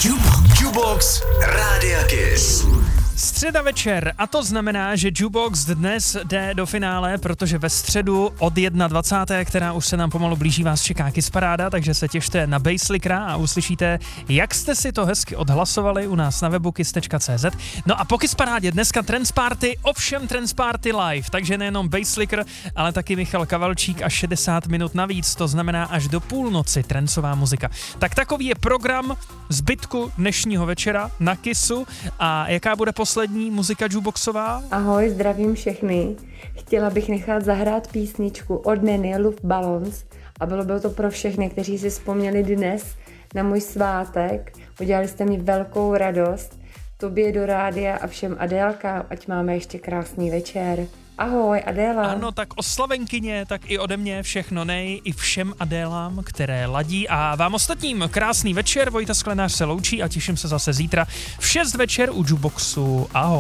Jubox Rádia Kiss. Středa večer a to znamená, že Jubox dnes jde do finále, protože ve středu od 21. která už se nám pomalu blíží, vás čeká Kiss Paráda, takže se těšte na Basslickera a uslyšíte, jak jste si to hezky odhlasovali u nás na webu kiss.cz. No a po Kiss Parádě dneska Trance Party, ovšem Trance Party live, takže nejenom Basslicker, ale taky Michal Kavalčík a 60 minut navíc, to znamená až do půlnoci trancová muzika. Tak takový je program zbytku dnešního večera na Kissu a jaká bude poslední muzika jukeboxová? Ahoj, zdravím všechny. Chtěla bych nechat zahrát písničku od Neny Love Balloons a bylo by to pro všechny, kteří si vzpomněli dnes na můj svátek. Udělali jste mi velkou radost. Tobě do rádia a všem Adélka, ať máme ještě krásný večer. Ahoj, Adéla. Ano, tak oslavenkyně, tak i ode mě všechno i všem Adélám, které ladí a vám ostatním krásný večer. Vojta Sklenář se loučí a těším se zase zítra v 6 večer u Jukeboxu. Ahoj.